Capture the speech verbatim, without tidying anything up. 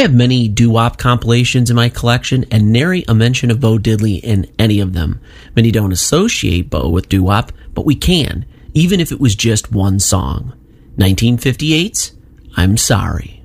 have many doo-wop compilations in my collection and nary a mention of Bo Diddley in any of them. Many don't associate Bo with doo-wop, but we can, even if it was just one song. nineteen fifty-eight's I'm Sorry.